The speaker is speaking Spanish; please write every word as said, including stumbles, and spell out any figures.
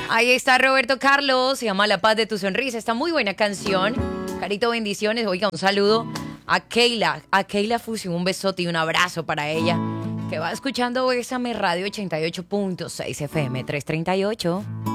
Ahí está Roberto Carlos, se llama La Paz de tu Sonrisa. Está muy buena canción. Carito, bendiciones. Oiga, un saludo a Keila. A Keila Fusión, un besote y un abrazo para ella, que va escuchando Bésame Radio ochenta y ocho punto seis F M trescientos treinta y ocho.